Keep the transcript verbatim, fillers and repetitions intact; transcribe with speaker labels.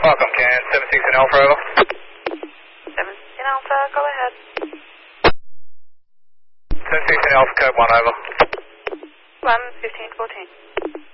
Speaker 1: Welcome, can seven sixteen Alpha, over.
Speaker 2: seven sixteen Alpha, go ahead.
Speaker 1: seven sixteen Alpha, code one, over.
Speaker 2: one fifteen fourteen.